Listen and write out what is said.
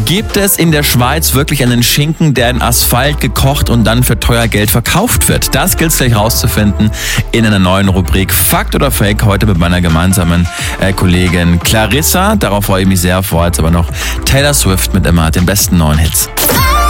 Gibt es in der Schweiz wirklich einen Schinken, der in Asphalt gekocht und dann für teuer Geld verkauft wird? Das gilt es gleich rauszufinden in einer neuen Rubrik Fakt oder Fake, heute mit meiner gemeinsamen Kollegin Clarissa. Darauf freue ich mich sehr vor, jetzt aber noch Taylor Swift mit immer den besten neuen Hits.